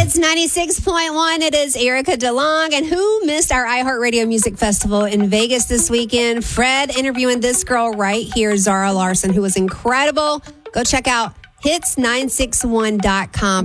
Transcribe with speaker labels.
Speaker 1: Hits 96.1. It is Erica DeLong. And who missed our iHeartRadio Music Festival in Vegas this weekend? Fred interviewing this girl right here, Zara Larson, who was incredible. Go check out hits961.com.